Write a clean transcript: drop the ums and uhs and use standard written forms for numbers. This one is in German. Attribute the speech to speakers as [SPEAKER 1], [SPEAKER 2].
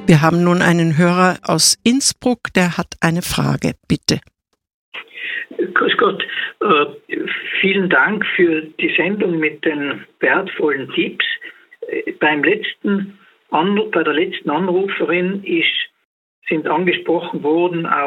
[SPEAKER 1] Wir haben nun einen Hörer aus Innsbruck, der hat eine Frage. Bitte.
[SPEAKER 2] Grüß Gott. Vielen Dank für die Sendung mit den wertvollen Tipps. Bei der letzten Anruferin sind angesprochen worden